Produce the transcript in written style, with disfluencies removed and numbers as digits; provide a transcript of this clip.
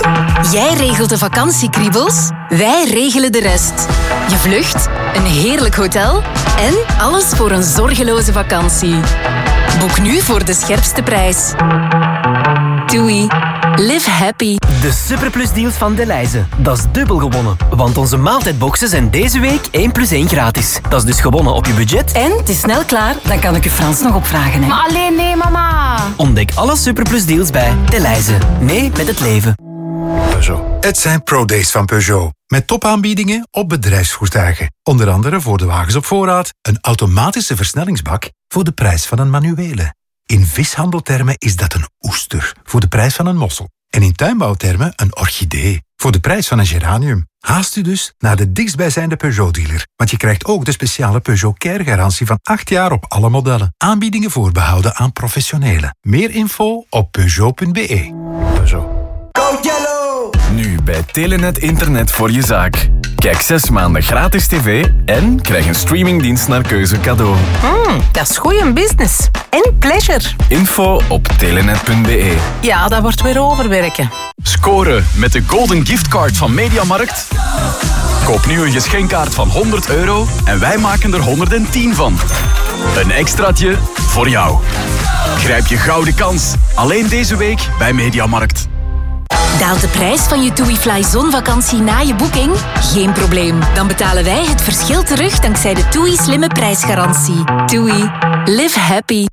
Jij regelt de vakantiekriebels, wij regelen de rest. Je vlucht, een heerlijk hotel en alles voor een zorgeloze vakantie. Boek nu voor de scherpste prijs. TUI. Live happy. De Superplus-deals van Delhaize. Dat is dubbel gewonnen. Want onze maaltijdboxen zijn deze week 1 + 1 gratis. Dat is dus gewonnen op je budget. En het is snel klaar, dan kan ik je Frans nog opvragen. Hè? Maar alleen nee, mama. Ontdek alle Superplus-deals bij Delhaize. Mee met het leven. Peugeot. Het zijn Pro-Days van Peugeot. Met topaanbiedingen op bedrijfsvoertuigen. Onder andere voor de wagens op voorraad een automatische versnellingsbak voor de prijs van een manuele. In vishandeltermen is dat een oester voor de prijs van een mossel. En in tuinbouwtermen een orchidee voor de prijs van een geranium. Haast u dus naar de dichtstbijzijnde Peugeot-dealer. Want je krijgt ook de speciale Peugeot Care-garantie van 8 jaar op alle modellen. Aanbiedingen voorbehouden aan professionelen. Meer info op Peugeot.be. Peugeot. Code Yellow! Nu bij Telenet Internet voor je zaak. Kijk 6 maanden gratis tv en krijg een streamingdienst naar keuze cadeau. Dat is goeie business. En pleasure. Info op telenet.be. Ja, dat wordt weer overwerken. Scoren met de Golden Giftcard van Mediamarkt. Koop nu een geschenkkaart van €100 en wij maken er 110 van. Een extraatje voor jou. Grijp je gouden kans. Alleen deze week bij Mediamarkt. Daalt de prijs van je TUI Fly zonvakantie na je boeking? Geen probleem. Dan betalen wij het verschil terug dankzij de TUI slimme prijsgarantie. TUI. Live happy.